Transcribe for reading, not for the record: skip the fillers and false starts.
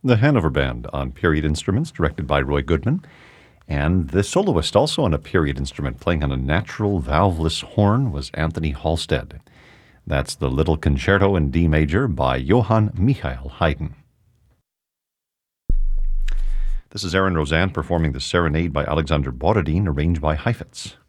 The Hanover Band on period instruments, directed by Roy Goodman. And the soloist, also on a period instrument, playing on a natural valveless horn, was Anthony Halstead. That's the Little Concerto in D Major by Johann Michael Haydn. This is Aaron Roseanne performing the Serenade by Alexander Borodin, arranged by Heifetz.